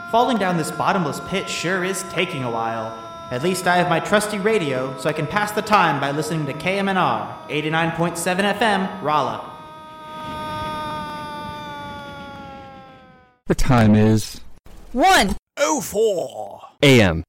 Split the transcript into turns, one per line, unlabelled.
Falling down this bottomless pit sure is taking a while. At least I have my trusty radio, so I can pass the time by listening to KMNR, 89.7 FM, Rolla.
The time is
1:04
a.m.